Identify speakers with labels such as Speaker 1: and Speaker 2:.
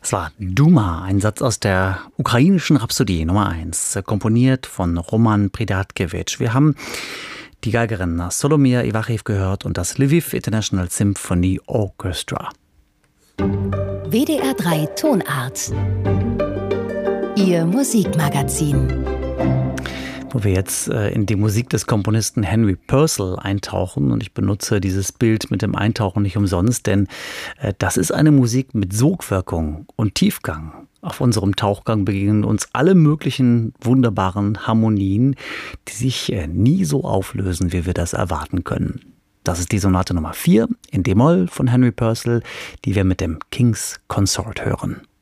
Speaker 1: Das war Duma, ein Satz aus der ukrainischen Rhapsodie Nummer 1, komponiert von Roman Pridatkevich. Wir haben die Geigerin Solomir Iwachiv gehört und das Lviv International Symphony Orchestra.
Speaker 2: WDR 3 Tonart. Ihr Musikmagazin.
Speaker 1: Wo wir jetzt in die Musik des Komponisten Henry Purcell eintauchen. Und ich benutze dieses Bild mit dem Eintauchen nicht umsonst, denn das ist eine Musik mit Sogwirkung und Tiefgang. Auf unserem Tauchgang begegnen uns alle möglichen wunderbaren Harmonien, die sich nie so auflösen, wie wir das erwarten können. Das ist die Sonate Nummer 4 in D-Moll von Henry Purcell, die wir mit dem King's Consort hören.